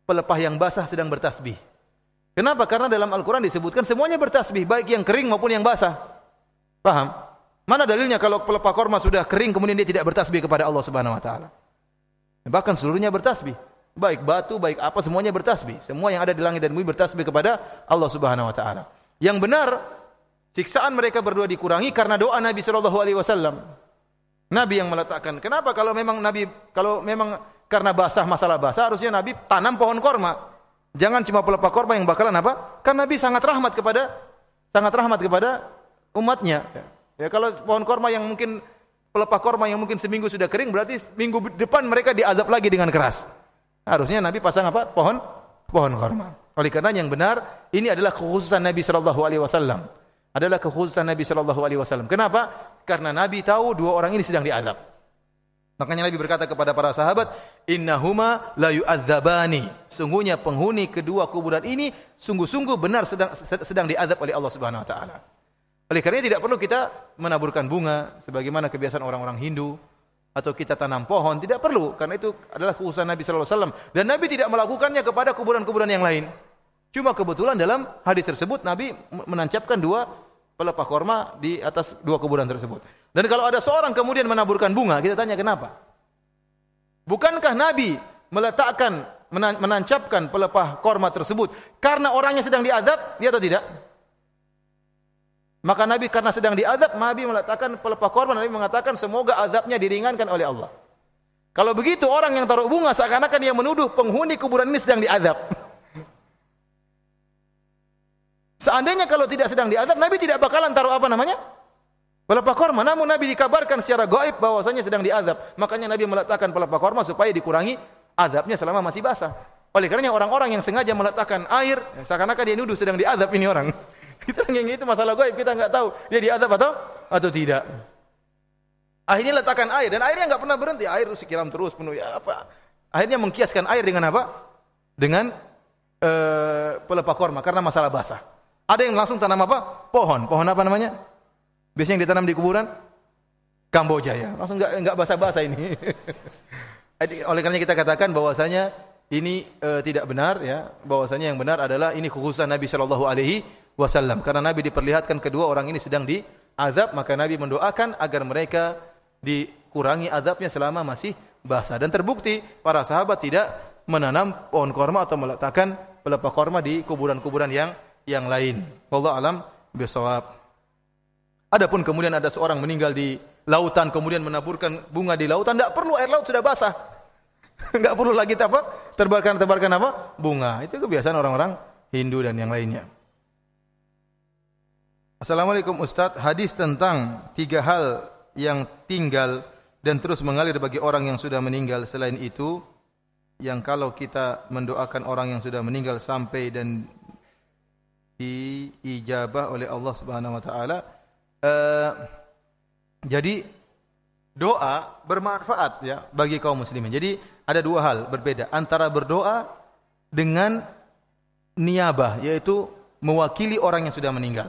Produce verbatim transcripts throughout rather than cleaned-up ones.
pelepah yang basah sedang bertasbih. Kenapa? Karena dalam Al-Quran disebutkan semuanya bertasbih, baik yang kering maupun yang basah. Paham? Mana dalilnya kalau pelepah korma sudah kering kemudian dia tidak bertasbih kepada Allah Subhanahu wa taala? Bahkan seluruhnya bertasbih. Baik batu, baik apa semuanya bertasbih. Semua yang ada di langit dan bumi bertasbih kepada Allah Subhanahu wa taala. Yang benar, siksaan mereka berdua dikurangi karena doa Nabi sallallahu alaihi wasallam. Nabi yang meletakkan. Kenapa kalau memang Nabi kalau memang karena basah, masalah basah, harusnya Nabi tanam pohon korma. Jangan cuma pelepah korma yang bakalan apa? Kan Nabi sangat rahmat kepada sangat rahmat kepada umatnya. Ya, kalau pohon korma yang mungkin pelepah korma yang mungkin seminggu sudah kering, berarti minggu depan mereka diazab lagi dengan keras. Harusnya Nabi pasang apa? Pohon pohon korma. Oleh karena yang benar, ini adalah kekhususan Nabi sallallahu alaihi wasallam. Adalah kekhususan Nabi sallallahu alaihi wasallam. Kenapa? Karena Nabi tahu dua orang ini sedang diazab. Makanya Nabi berkata kepada para sahabat, "Innahuma la yu'adzabani." Sungguhnya penghuni kedua kuburan ini sungguh-sungguh benar sedang sedang diazab oleh Allah Subhanahu wa taala. Oleh karena tidak perlu kita menaburkan bunga sebagaimana kebiasaan orang-orang Hindu atau kita tanam pohon, tidak perlu karena itu adalah kekhususan Nabi sallallahu alaihi wasallam dan Nabi tidak melakukannya kepada kuburan-kuburan yang lain. Cuma kebetulan dalam hadis tersebut Nabi menancapkan dua pelepah korma di atas dua kuburan tersebut. Dan kalau ada seorang kemudian menaburkan bunga, kita tanya kenapa? Bukankah Nabi meletakkan menancapkan pelepah korma tersebut karena orangnya sedang diazab, ya atau tidak? Maka Nabi karena sedang diazab, Nabi meletakkan pelepah korban, Nabi mengatakan semoga azabnya diringankan oleh Allah. Kalau begitu orang yang taruh bunga seakan-akan dia menuduh penghuni kuburan ini sedang diazab. Seandainya kalau tidak sedang diazab, Nabi tidak bakalan taruh apa namanya? Pelepah korma. Namun Nabi dikabarkan secara gaib bahwasanya sedang diazab. Makanya Nabi meletakkan pelepah korma supaya dikurangi azabnya selama masih basah. Oleh karenanya orang-orang yang sengaja meletakkan air, seakan-akan dia nuduh sedang diazab ini orang. Kita yang itu masalah gaib, kita enggak tahu dia diazab atau atau tidak. Akhirnya letakkan air dan airnya enggak pernah berhenti, air terus siram terus penuh ya apa. Akhirnya mengkiaskan air dengan apa? Dengan uh, pelepah korma karena masalah basah. Ada yang langsung tanam apa? Pohon. Pohon apa namanya? Biasanya yang ditanam di kuburan Kamboja ya. Langsung enggak enggak basah-basah ini. Oleh karena kita katakan bahwasanya ini uh, tidak benar ya, bahwasanya yang benar adalah ini kekhususan Nabi sallallahu alaihi wasallam karena Nabi diperlihatkan kedua orang ini sedang diazab, maka Nabi mendoakan agar mereka dikurangi azabnya selama masih basah dan terbukti para sahabat tidak menanam pohon korma atau meletakkan pelepah korma di kuburan-kuburan yang yang lain. Wallahu alam bisawab. Adapun kemudian ada seorang meninggal di lautan kemudian menaburkan bunga di lautan, tidak perlu, air laut sudah basah. Enggak perlu lagi apa? Terbarkan-terbarkan apa? Bunga. Itu kebiasaan orang-orang Hindu dan yang lainnya. Assalamualaikum Ustaz, hadis tentang tiga hal yang tinggal dan terus mengalir bagi orang yang sudah meninggal selain itu, yang kalau kita mendoakan orang yang sudah meninggal sampai dan diijabah oleh Allah Subhanahu wa taala. Uh, jadi doa bermanfaat ya bagi kaum muslimin. Jadi ada dua hal berbeda antara berdoa dengan niyabah, yaitu mewakili orang yang sudah meninggal.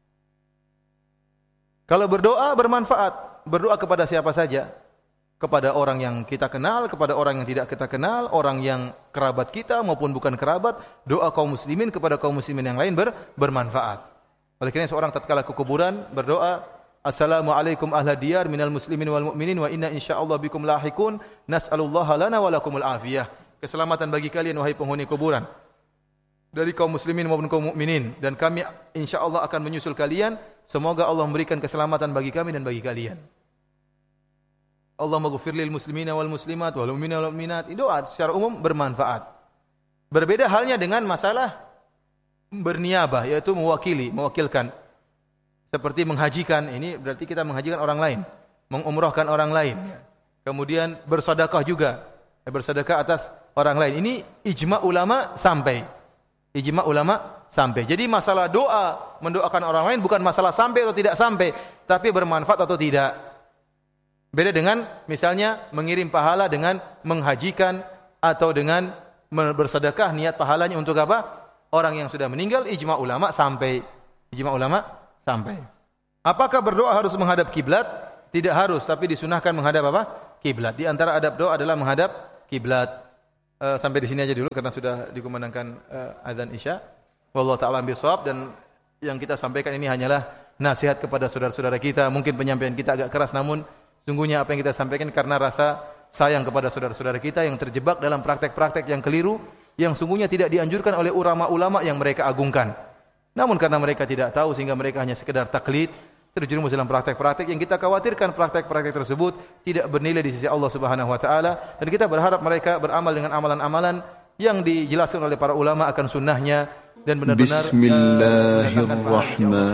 Kalau berdoa bermanfaat, berdoa kepada siapa saja, kepada orang yang kita kenal, kepada orang yang tidak kita kenal, orang yang kerabat kita maupun bukan kerabat, doa kaum muslimin kepada kaum muslimin yang lain ber, bermanfaat. Oleh karena seorang tatkala ke kuburan berdoa, Assalamualaikum ahla diyar minal muslimin wal mu'minin wa inna insyaallah bikum lahikun nas'alullaha lana wa lakumul afiyah. Keselamatan bagi kalian wahai penghuni kuburan dari kaum muslimin maupun kaum mukminin, dan kami insyaallah akan menyusul kalian. Semoga Allah memberikan keselamatan bagi kami dan bagi kalian. Allahumma ghfir lil muslimina wal muslimat wal mu'minina wal mu'minat. Doa secara umum bermanfaat. Berbeda halnya dengan masalah berniabah, yaitu mewakili, mewakilkan. Seperti menghajikan, ini berarti kita menghajikan orang lain, mengumrahkan orang lain. Kemudian bersedekah juga, bersedekah atas orang lain. Ini ijma ulama sampai. Ijma ulama sampai. Jadi masalah doa mendoakan orang lain bukan masalah sampai atau tidak sampai, tapi bermanfaat atau tidak. Beda dengan misalnya mengirim pahala dengan menghajikan atau dengan bersedekah, niat pahalanya untuk apa? Orang yang sudah meninggal, ijma ulama sampai. Ijma ulama sampai. Apakah berdoa harus menghadap kiblat? Tidak harus, tapi disunahkan menghadap apa? Kiblat. Di antara adab doa adalah menghadap kiblat. uh, sampai di sini aja dulu karena sudah dikumandangkan uh, azan Isya. Wallahu ta'ala bishawab, dan yang kita sampaikan ini hanyalah nasihat kepada saudara-saudara kita. Mungkin penyampaian kita agak keras, namun sungguhnya apa yang kita sampaikan karena rasa sayang kepada saudara-saudara kita yang terjebak dalam praktek-praktek yang keliru, yang sungguhnya tidak dianjurkan oleh ulama-ulama yang mereka agungkan. Namun karena mereka tidak tahu sehingga mereka hanya sekedar taklid, terjerumus dalam praktek-praktek yang kita khawatirkan praktek-praktek tersebut tidak bernilai di sisi Allah Subhanahu wa taala, dan kita berharap mereka beramal dengan amalan-amalan yang dijelaskan oleh para ulama akan sunnahnya dan benar-benar Bismillahirrahmanirrahim.